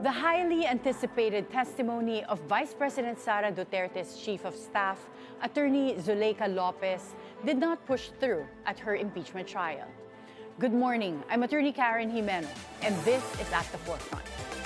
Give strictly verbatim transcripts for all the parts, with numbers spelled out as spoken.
The highly anticipated testimony of Vice President Sara Duterte's Chief of Staff, Attorney Zuleika Lopez, did not push through at her impeachment trial. Good morning, I'm Attorney Karen Jimeno, and this is At the Forefront.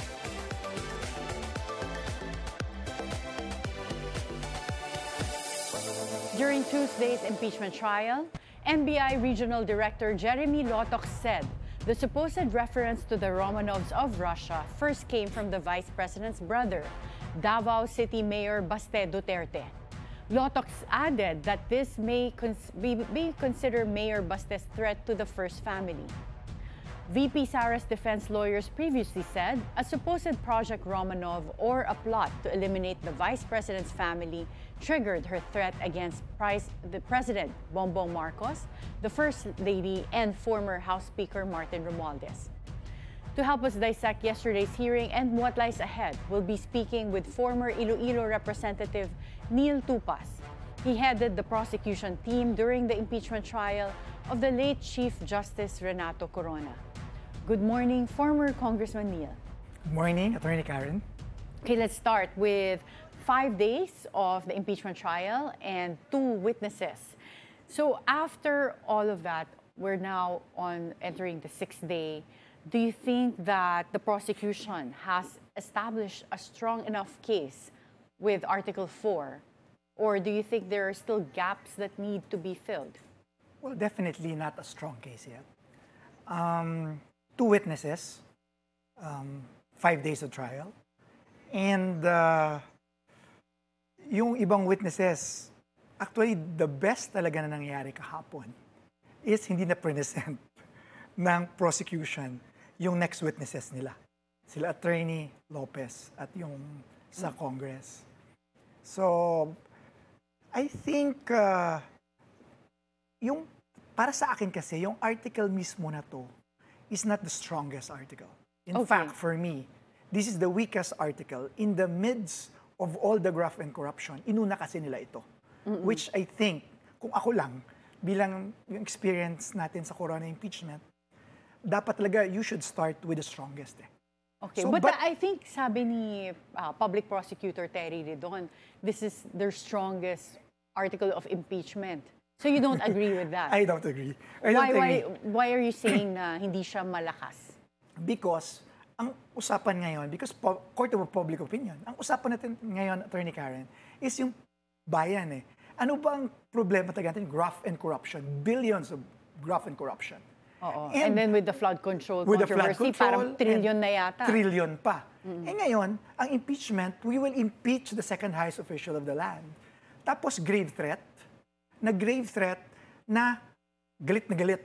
During Tuesday's impeachment trial, N B I Regional Director Jeremy Lotox said the supposed reference to the Romanovs of Russia first came from the Vice President's brother, Davao City Mayor Baste Duterte. Lotox added that this may cons- be, be considered Mayor Baste's threat to the First Family. V P Sara's defense lawyers previously said a supposed Project Romanov or a plot to eliminate the Vice President's family triggered her threat against Price, the President Bongbong Marcos, the First Lady, and former House Speaker Martin Romualdez. To help us dissect yesterday's hearing and what lies ahead, we'll be speaking with former Iloilo Representative Neil Tupas. He headed the prosecution team during the impeachment trial of the late Chief Justice Renato Corona. Good morning, former Congressman Neil. Good morning, Attorney Karen. Okay, let's start with five days of the impeachment trial and two witnesses. So after all of that, we're now on entering the sixth day. Do you think that the prosecution has established a strong enough case with Article four? Or do you think there are still gaps that need to be filled? Well, definitely not a strong case yet. Um, two witnesses, um, five days of trial, and uh, yung ibang witnesses, actually the best talaga na nangyari kahapon is hindi na present ng prosecution yung next witnesses nila. Sila Attorney Lopez at yung sa Congress. So, I think uh, yung para sa akin kasi, yung article mismo na to is not the strongest article. In Okay. fact, for me, this is the weakest article. In the midst of all the graft and corruption, inuna kasi nila ito. Mm-mm. Which I think, kung ako lang, bilang yung experience natin sa Corona impeachment, dapat talaga you should start with the strongest. Eh. Okay, So, but, but- I think sabi ni uh, Public Prosecutor Terry Ridon, this is their strongest article of impeachment. So you don't agree with that? I don't agree. I why, don't why, agree. why are you saying na hindi siya malakas? Because ang usapan ngayon, because po, court of public opinion, ang usapan natin ngayon, Attorney Karen, is yung bayan eh. Ano ba ang problema talaga natin? Graft and corruption. Billions of graft and corruption. Oo. And, and then with the flood control with the flood controversy, control, parang trillion na yata. Trillion pa. Mm-hmm. Eh ngayon, ang impeachment, we will impeach the second highest official of the land. Tapos grave threat, na grave threat na galit na galit.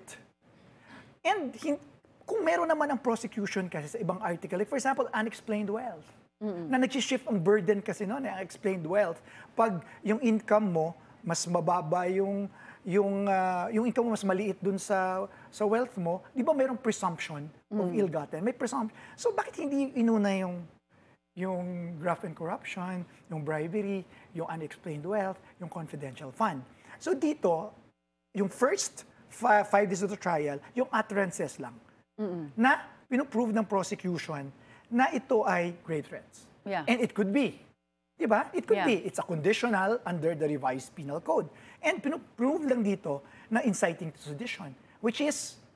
And hin- kung meron naman ang prosecution kasi sa ibang article, like for example, unexplained wealth, mm-hmm. na nag-shift ang burden kasi noon, eh, unexplained wealth. Pag yung income mo, mas mababa yung yung uh, yung income mo mas maliit dun sa sa wealth mo, di ba mayroong presumption of mm-hmm. ill-gotten? May presumption. So bakit hindi inuna yung yung graft and corruption, yung bribery, yung unexplained wealth, yung confidential fund? So dito, yung first fi- five days of the trial, yung utterances lang, mm-mm. na pinuprove ng prosecution na ito ay grave threats. Yeah. And it could be. Diba? It could Yeah. be. It's a conditional under the revised penal code. And pinuprove lang dito na inciting to sedition, which is